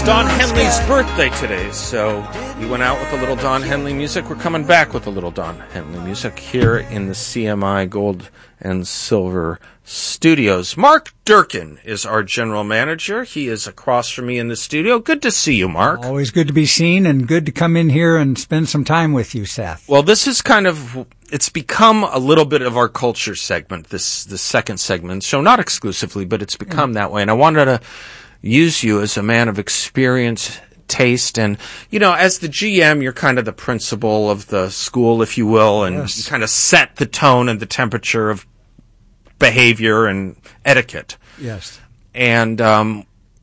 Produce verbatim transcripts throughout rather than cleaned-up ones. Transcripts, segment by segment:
Don Henley's birthday today, so we went out with a little Don Henley music. We're coming back with a little Don Henley music here in the C M I Gold and Silver Studios. Mark Durkin is our general manager. He is across from me in the studio. Good to see you, Mark. Always good to be seen and good to come in here and spend some time with you, Seth. Well, this is kind of, it's become a little bit of our culture segment, this, this second segment. So not exclusively, but it's become mm. that way. And I wanted to use you as a man of experience, taste, and, you know, as the G M, you're kind of the principal of the school, if you will, and yes. you kind of set the tone and the temperature of behavior and etiquette. Yes. And um,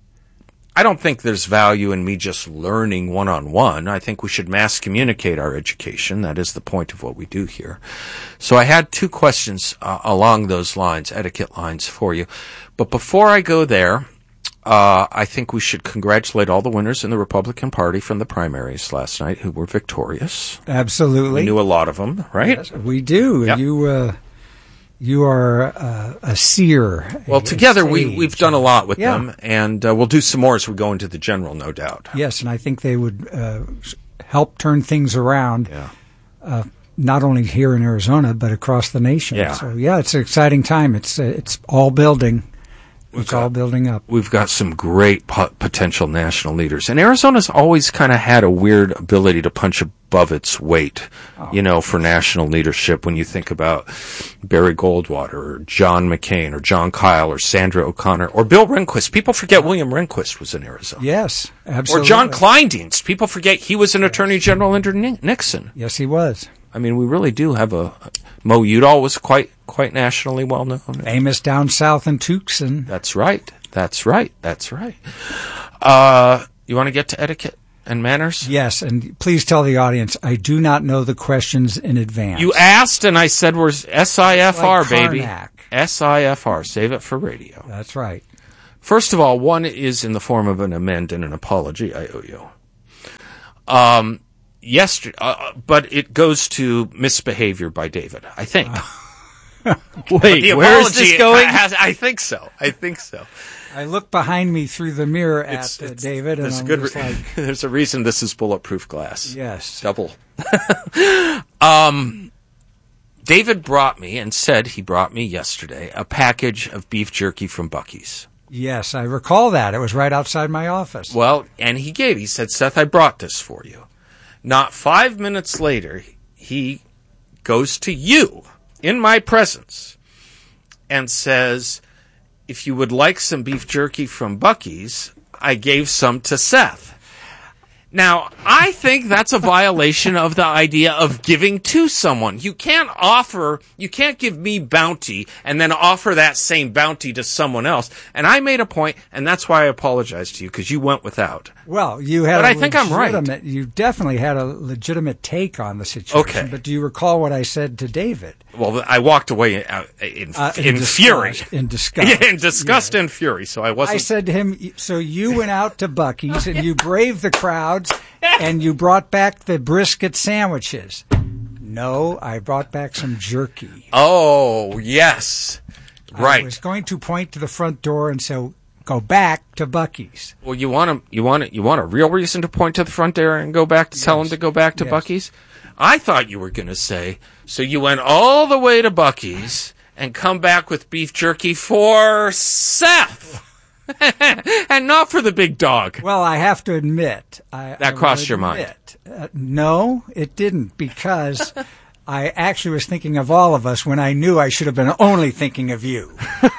I don't think there's value in me just learning one-on-one. I think we should mass communicate our education. That is the point of what we do here. So I had two questions uh, along those lines, etiquette lines for you. But before I go there, Uh, I think we should congratulate all the winners in the Republican Party from the primaries last night who were victorious. Absolutely. We knew a lot of them, right? Yes, we do. Yep. You uh, you are uh, a seer. Well, a, together a we, we've done a lot with yeah. them, and uh, we'll do some more as we go into the general, no doubt. Yes, and I think they would uh, help turn things around, yeah. uh, not only here in Arizona, but across the nation. Yeah. So, yeah, it's an exciting time. It's, uh, it's all building. It's got, all building up. We've got some great po- potential national leaders. And Arizona's always kind of had a weird ability to punch above its weight, oh. you know, for national leadership. When you think about Barry Goldwater or John McCain or John Kyle or Sandra O'Connor or Bill Rehnquist. People forget William Rehnquist was in Arizona. Yes, absolutely. Or John Kleindienst. People forget he was an yes. attorney general under Nixon. Yes, he was. I mean, we really do have a... Mo Udall was quite quite nationally well known. Famous down south in Tucson. That's right. That's right. That's right. Uh, you want to get to etiquette and manners? Yes, and please tell the audience, I do not know the questions in advance. You asked, and I said we're S I F R, like baby. Karnak. S I F R. Save it for radio. That's right. First of all, one is in the form of an amend and an apology I owe you. Um... Yesterday, uh, but it goes to misbehavior by David, I think. Uh, Wait, where is this going? Has, I think so. I think so. I look behind me through the mirror at it's, uh, it's, David, and I'm good just re- like... There's a reason this is bulletproof glass. Yes. Double. um, David brought me, and said he brought me yesterday, a package of beef jerky from Buc-ee's. Yes, I recall that. It was right outside my office. Well, and he gave, he said, Seth, I brought this for you. Not five minutes later, he goes to you in my presence and says, if you would like some beef jerky from Buc-ee's, I gave some to Seth. Now, I think that's a violation of the idea of giving to someone. You can't offer, you can't give me bounty and then offer that same bounty to someone else. And I made a point, and that's why I apologized to you, because you went without. Well, you had but a I think I'm right. You definitely had a legitimate take on the situation. Okay. But do you recall what I said to David? Well, I walked away in, uh, in, uh, in, in disgust, fury. In disgust. Yeah, in disgust yes. and fury. So I wasn't. I said to him, so you went out to Buc-ee's and you braved the crowds and you brought back the brisket sandwiches. No, I brought back some jerky. Oh, yes. Right. I was going to point to the front door and say, go back to Buc-ee's. Well, you want to, you want to, you want a real reason to point to the front door and go back to yes. tell him to go back to yes. Buc-ee's? I thought you were going to say, so you went all the way to Buc-ee's and come back with beef jerky for Seth. And not for the big dog. Well, I have to admit. I, that I crossed your admit, mind. Uh, no, it didn't, because I actually was thinking of all of us when I knew I should have been only thinking of you.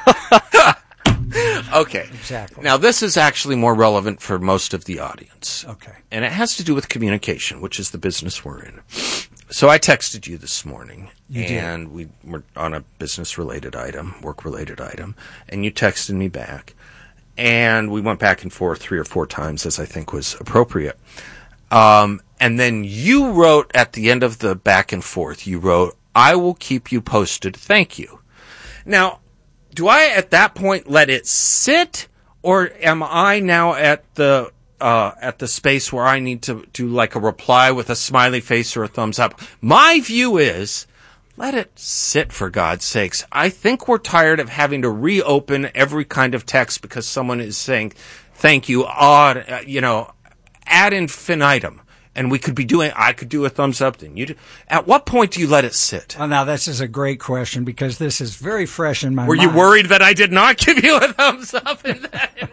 Okay. Exactly. Now, this is actually more relevant for most of the audience. Okay. And it has to do with communication, which is the business we're in. So I texted you this morning, you and did. we were on a business-related item, work-related item, and you texted me back. And we went back and forth three or four times, as I think was appropriate. Um, and then you wrote at the end of the back and forth, you wrote, I will keep you posted. Thank you. Now, do I at that point let it sit, or am I now at the uh, at the space where I need to do like a reply with a smiley face or a thumbs up? My view is, let it sit, for God's sakes. I think we're tired of having to reopen every kind of text because someone is saying, thank you, odd, uh, you know, ad infinitum. And we could be doing, I could do a thumbs up, then you do. At what point do you let it sit? Well, now, this is a great question because this is very fresh in my Were mind. you worried that I did not give you a thumbs up in that? In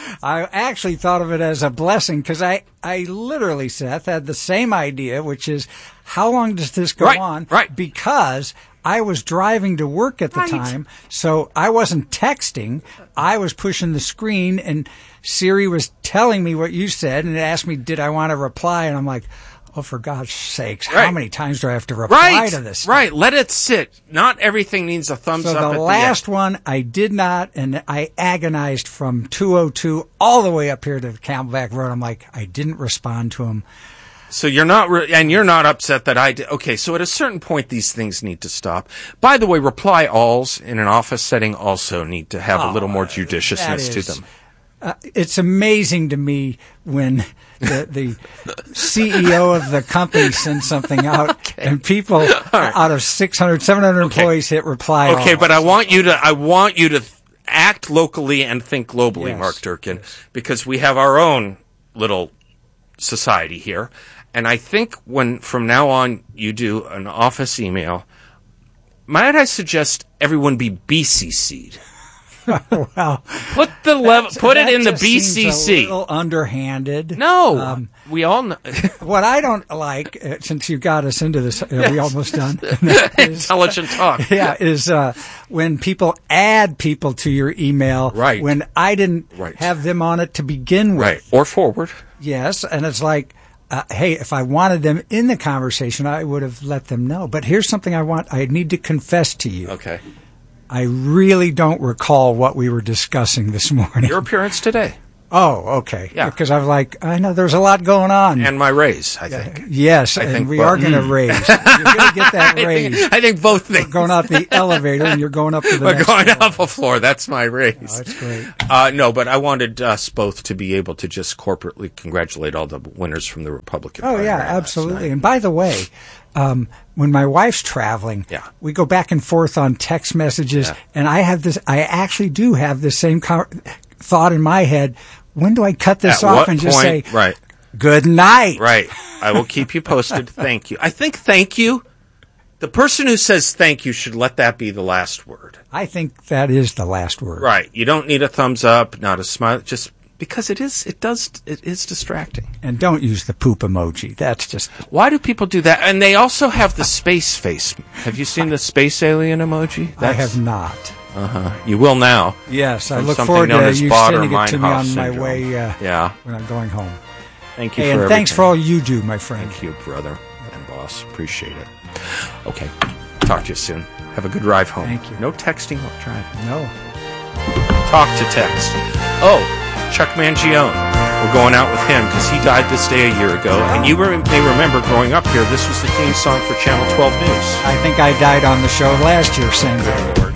I actually thought of it as a blessing because I, I literally, Seth, had the same idea, which is how long does this go right, on? Right. Because I was driving to work at the right. time, so I wasn't texting. I was pushing the screen, and Siri was telling me what you said, and it asked me, did I want to reply? And I'm like, oh, for God's sakes, right. how many times do I have to reply right. to this? Right, let it sit. Not everything needs a thumbs so up. So at the the last end. one, I did not, and I agonized from two oh two all the way up here to Camelback Road. I'm like, I didn't respond to him. So you're not, re- and you're not upset that I did. Okay, so at a certain point, these things need to stop. By the way, reply alls in an office setting also need to have oh, a little more judiciousness to them. Uh, it's amazing to me when the, the C E O of the company sends something out okay. and people right. out of six hundred, seven hundred okay. employees hit reply Okay, all. but I want you to, I want you to th- act locally and think globally, yes. Mark Durkin, yes. because we have our own little society here. And I think when, from now on, you do an office email, might I suggest everyone be B C C'd? Well, put the level, put it in the B C C. Seems a little underhanded. No, um, we all know. What I don't like, uh, since you got us into this, are yes. we almost done? is, Intelligent talk. Yeah, is uh, when people add people to your email. Right. When I didn't right. have them on it to begin with. Right. Or forward. Yes, and it's like, uh, hey, if I wanted them in the conversation, I would have let them know. But here's something I want. I need to confess to you. Okay. I really don't recall what we were discussing this morning. Your appearance today. Oh, okay. Yeah. Because I was like, I know there's a lot going on. And my raise, I think. Yes, I and think we both. are going to raise. You're going to get that raise. I think, I think both things. We're going out the elevator and you're going up to the We're next going floor. up a floor. That's my raise. Oh, that's great. Uh, no, but I wanted us both to be able to just corporately congratulate all the winners from the Republican Oh, primary yeah, last absolutely. night. And by the way, um, when my wife's traveling, yeah. we go back and forth on text messages, yeah. and I have this, I actually do have this same co- thought in my head. When do I cut this At off what and just point, say, right. good night? Right. I will keep you posted. Thank you. I think thank you, the person who says thank you should let that be the last word. I think that is the last word. Right. You don't need a thumbs up, not a smile, just because it is, it does, it is distracting. And don't use the poop emoji. That's just... Why do people do that? And they also have the space face. Have you seen the space alien emoji? That's, I have not. Uh-huh. You will now. Yes, I look forward to you sending it to me on my syndrome. way uh, yeah. when I'm going home. Thank you hey, for and everything. thanks for all you do, my friend. Thank you, brother and boss. Appreciate it. Okay. Talk to you soon. Have a good drive home. Thank you. No texting while driving. No. Talk to text. Oh, Chuck Mangione. We're going out with him because he died this day a year ago. And you may remember growing up here, this was the theme song for Channel twelve News. I think I died on the show last year, same day.